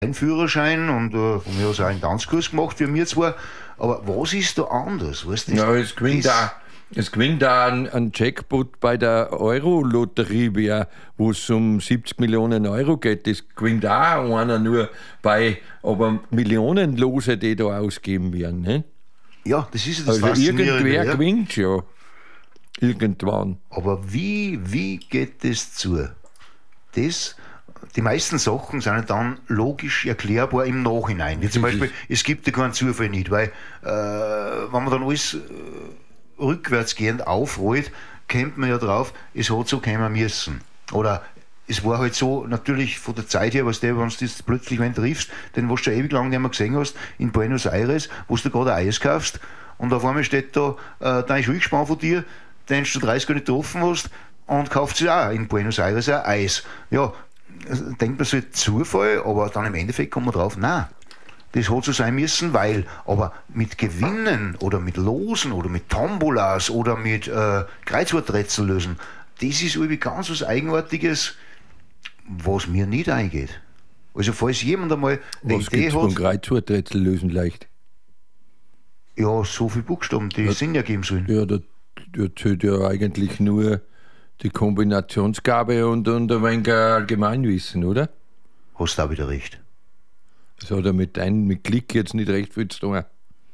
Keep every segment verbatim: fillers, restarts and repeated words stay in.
einen Führerschein und äh, von mir aus auch einen Tanzkurs gemacht, wie wir zwar. Aber was ist da anders? Weißt du, das, Ja, es gewinnt da. Es gewinnt da ein, ein Jackpot bei der Euro-Lotterie, wo es um siebzig Millionen Euro geht. Das gewinnt auch einer nur bei aber Millionenlose, die da ausgeben werden. Ne? Ja, das ist ja das Also Faszinierende. irgendwer Ja. gewinnt ja. Irgendwann. Aber wie, wie geht das zu? Das, die meisten Sachen sind dann logisch erklärbar im Nachhinein. Wie zum Beispiel, es gibt ja keinen Zufall nicht, weil äh, wenn man dann alles äh, rückwärtsgehend aufrollt, kommt man ja drauf, es hat so kommen müssen. Oder es war halt so, natürlich von der Zeit her, was der, wenn du das plötzlich wenn du triffst, den was du schon ewig lang nicht mehr gesehen hast, in Buenos Aires, wo du gerade Eis kaufst, und auf einmal steht da äh, dein Schulgespann von dir, den du dreißig Jahre nicht getroffen hast, und kauft sich auch in Buenos Aires ein Eis. Ja, denkt man, es wird Zufall, aber dann im Endeffekt kommt man drauf, nein, das hat so sein müssen, weil, aber mit Gewinnen oder mit Losen oder mit Tombolas oder mit äh, Kreuzworträtsel lösen, das ist irgendwie ganz was Eigenartiges, was mir nicht eingeht. Also falls jemand einmal eine Was Idee gibt's beim hat, Kreuzworträtsel lösen leicht? ja, so viele Buchstaben, die Ja. Sinn ergeben sollen. Ja, da, da zählt ja eigentlich nur die Kombinationsgabe und, und ein wenig Allgemeinwissen, oder? Hast du auch wieder recht. Das hat ja mit, ein, mit Klick jetzt nicht recht viel zu tun.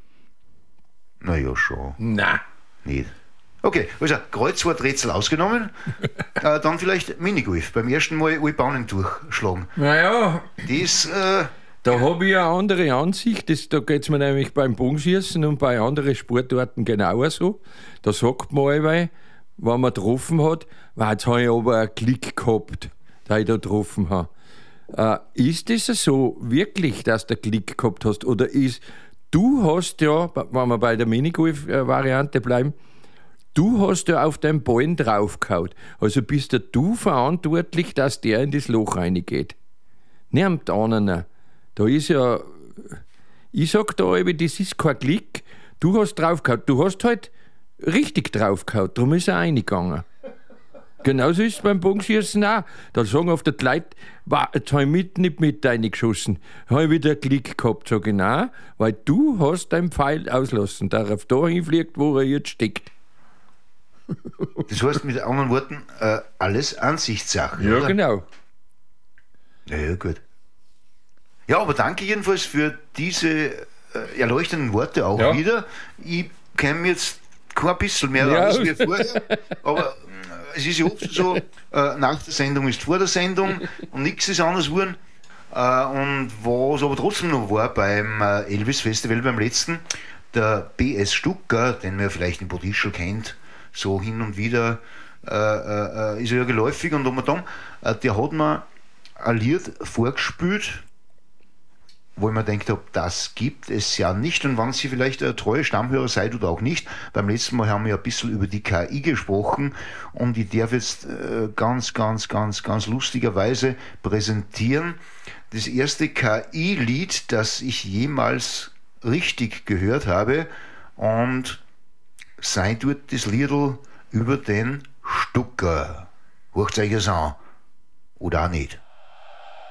Naja, schon. Nein. Nicht. Okay, also Kreuzworträtsel ausgenommen, äh, dann vielleicht Minigolf. Beim ersten Mal alle Bahnen durchschlagen. Naja, Das, äh, da habe ich eine andere Ansicht. Das, da geht es mir nämlich beim Bogenschießen und bei anderen Sportarten genauer so. Da sagt man allweil, wenn man getroffen hat, wow, jetzt habe ich aber einen Klick gehabt, da ich da getroffen habe. Äh, ist das so wirklich, dass du einen Klick gehabt hast? Oder ist, du hast ja, wenn wir bei der Minigolf-Variante bleiben, du hast ja auf den Ballen draufgehauen. Also bist ja du verantwortlich, dass der in das Loch reingeht. Niemand anderen. Da ist ja, ich sag da eben, das ist kein Klick. Du hast draufgehauen. Du hast halt richtig draufgehauen. Darum ist er reingegangen. Genauso ist es beim Bogenschießen auch. Da sagen oft die Leute, wow, jetzt habe ich mit, nicht mit reingeschossen. Habe ich wieder einen Klick gehabt. Sag ich, nein, weil du hast deinen Pfeil auslassen, der auf da hinfliegt, wo er jetzt steckt. das heißt mit anderen Worten, äh, alles Ansichtssache. Ja, oder? genau. Ja, ja, gut. Ja, aber danke jedenfalls für diese äh, erleuchtenden Worte auch Ja. wieder. Ich kenne jetzt kein bisschen mehr Ja. raus wie vorher, aber äh, es ist ja oft so, äh, nach der Sendung ist vor der Sendung und nichts ist anders geworden. Äh, und was aber trotzdem noch war beim äh, Elvis Festival, beim letzten, der B S Stucker, den man ja vielleicht in Bodischl kennt, so hin und wieder äh, äh, ist er ja geläufig, und um dann, äh, der hat mir ein Lied vorgespielt, wo ich mir gedacht habe, das gibt es ja nicht. Und wenn Sie vielleicht ein treuer Stammhörer seid oder auch nicht, beim letzten Mal haben wir ja ein bisschen über die K I gesprochen, und ich darf jetzt äh, ganz, ganz, ganz, ganz lustigerweise präsentieren das erste K I-Lied, das ich jemals richtig gehört habe, und sei dort das Liedl über den Stucker. Hört euch es an. Oder auch nicht.